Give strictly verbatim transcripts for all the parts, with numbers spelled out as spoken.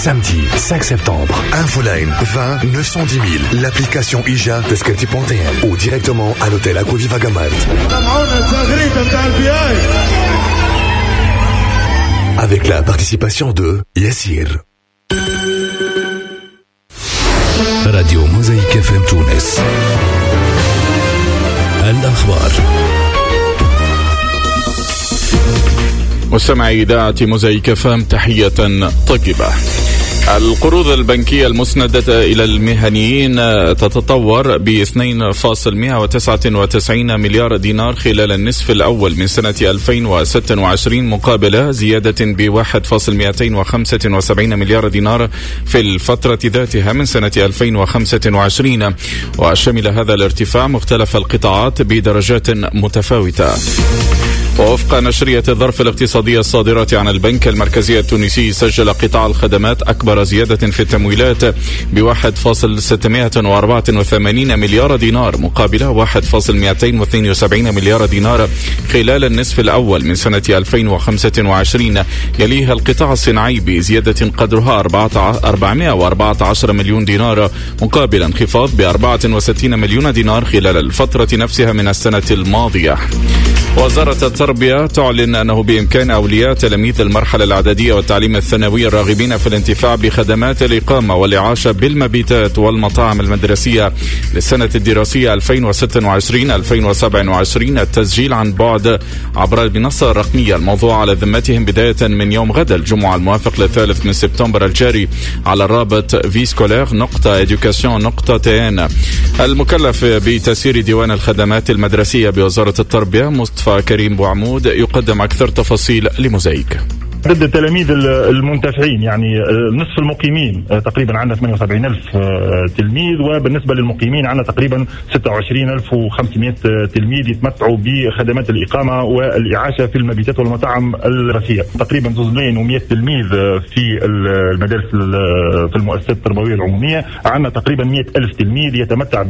Samedi cinq septembre, Infoline vingt neuf cent dix mille, l'application I J A تذكرتي بوينت ام ou directement à l'hôtel Aquaviva Gamard. Avec la participation de Yassir. راديو موزايك اف ام تونس. الأخبار. مستمعي إذاعة موزايك اف ام، تحية طيبة. القروض البنكية المسندة إلى المهنيين تتطور ب اثنين فاصلة مئة وتسعة وتسعين مليار دينار خلال النصف الأول من سنة ألفين وستة وعشرين، مقابل زيادة ب واحد فاصلة مئتين وخمسة وسبعين مليار دينار في الفترة ذاتها من سنة ألفين وخمسة وعشرين. وشمل هذا الارتفاع مختلف القطاعات بدرجات متفاوتة. ووفق نشرية الظرف الاقتصادية الصادرة عن البنك المركزي التونسي، سجل قطاع الخدمات أكبر زيادة في التمويلات ب واحد فاصلة ستمئة وأربعة وثمانين مليار دينار، مقابل واحد فاصلة مئتين واثنين وسبعين مليار دينار خلال النصف الأول من سنة ألفين وخمسة وعشرين. يليها القطاع الصناعي بزيادة قدرها أربعمئة وأربعة عشر مليون دينار، مقابل انخفاض ب أربعة وستين مليون دينار خلال الفترة نفسها من السنة الماضية. وزارة التربية تعلن أنه بإمكان أولياء تلاميذ المرحلة الإعدادية والتعليم الثانوي الراغبين في الانتفاع بخدمات الإقامة والإعاشة بالمبيتات والمطاعم المدرسية للسنة الدراسية ألفين وستة وعشرين ألفين وسبعة وعشرين التسجيل عن بعد عبر المنصة الرقمية الموضوع على ذمتهم بداية من يوم غد الجمعة الموافق للثالث من سبتمبر الجاري على الرابط في سكولير نقطة إدوكاسيون نقطة تي إن. المكلف بتسيير ديوان الخدمات المدرسية بوزارة التربية مصطفى كريم بوعمود يقدم أكثر تفاصيل لموزايك. ضد التلاميذ المنتفعين، يعني نصف المقيمين تقريبا عندنا ثمانية وسبعين ألف تلميذ، وبالنسبة للمقيمين عندنا تقريبا ستة وعشرين ألف وخمسمئة تلميذ يتمتعوا بخدمات الإقامة والإعاشة في المبيتات والمطاعم الرئيسية. تقريبا اثنين ومئة تلميذ في المدارس في المؤسسات التربوية العمومية، عندنا تقريبا مئة ألف تلميذ يتمتع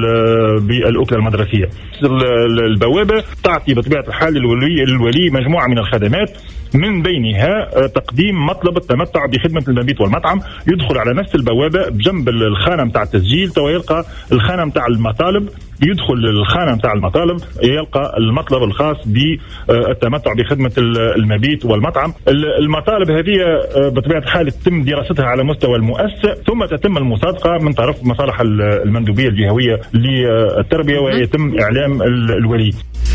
بالأكلة المدرسية. البوابة تعطي بطبيعة الحال للولي, للولي مجموعة من الخدمات، من بينها تقديم مطلب التمتع بخدمة المبيت والمطعم. يدخل على نفس البوابة بجنب الخانة متاع التسجيل ويلقى الخانة متاع المطالب، يدخل الخانة متاع المطالب يلقى المطلب الخاص بالتمتع بخدمة المبيت والمطعم. المطالب هذه بطبيعة الحال تتم دراستها على مستوى المؤسسة، ثم تتم المصادقة من طرف مصالح المندوبية الجهوية للتربية ويتم إعلام الولي.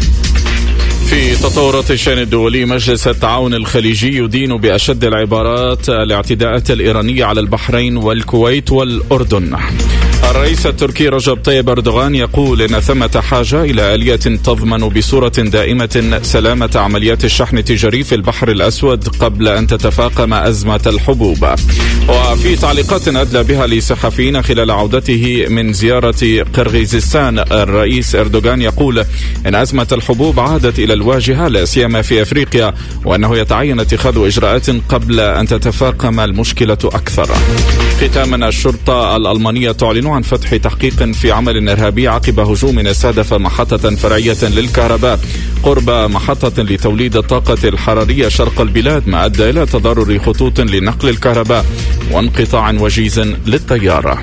في تطورات الشأن الدولي، مجلس التعاون الخليجي يدين بأشد العبارات الاعتداءات الإيرانية على البحرين والكويت والأردن. الرئيس التركي رجب طيب أردوغان يقول إن ثمة حاجة إلى آلية تضمن بصورة دائمة سلامة عمليات الشحن التجاري في البحر الأسود قبل أن تتفاقم أزمة الحبوب. وفي تعليقات أدلى بها لصحفيين خلال عودته من زيارة قرغيزستان، الرئيس أردوغان يقول إن أزمة الحبوب عادت إلى الواجهة لا سيما في أفريقيا، وأنه يتعين اتخاذ إجراءات قبل أن تتفاقم المشكلة أكثر. ختاما، الشرطة الألمانية تعلن عن فتح تحقيق في عمل إرهابي عقب هجوم استهدف محطة فرعية للكهرباء قرب محطة لتوليد الطاقة الحرارية شرق البلاد، ما أدى إلى تضرر خطوط لنقل الكهرباء وانقطاع وجيز للتيار.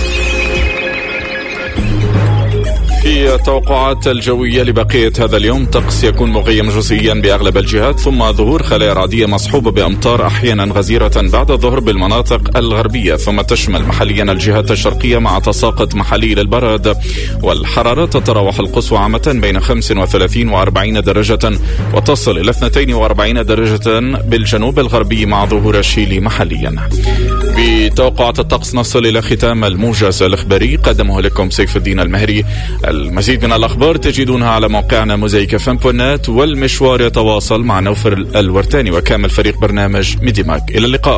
في التوقعات الجوية لبقية هذا اليوم، طقس يكون مغيم جزئيا بأغلب الجهات، ثم ظهور خلايا رعدية مصحوبة بأمطار أحيانا غزيرة بعد الظهر بالمناطق الغربية، ثم تشمل محليا الجهات الشرقية مع تساقط محلي للبرد. والحرارات تتراوح القصوى عامة بين خمسة وثلاثين وأربعين درجة، وتصل إلى اثنتين وأربعين درجة بالجنوب الغربي مع ظهور الشيلي محليا. بتوقعات الطقس نصل إلى ختام الموجز الإخباري، قدمه لكم سيف الدين المهري. المزيد من الأخبار تجدونها على موقعنا موزايك فم دوت نت، والمشوار يتواصل مع نوفر الورتاني وكامل فريق برنامج ميدي ماك. إلى اللقاء.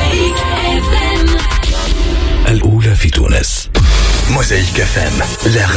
الأولى في تونس، موزايك فم.